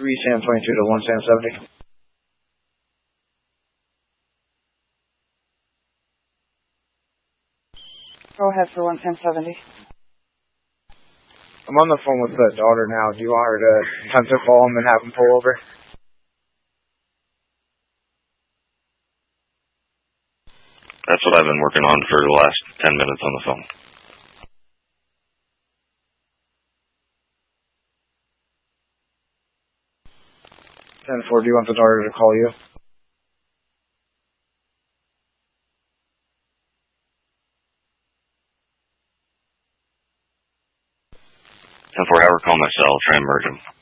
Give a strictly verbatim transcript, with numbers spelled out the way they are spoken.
three Sam twenty-two to one Sam seventy. Go ahead for one Sam seventy. I'm on the phone with the daughter now. Do you want her to attempt to call him and have him pull over? That's what I've been working on for the last ten minutes on the phone. ten four, do you want the daughter to call you? ten four, have her call my cell, try and merge him.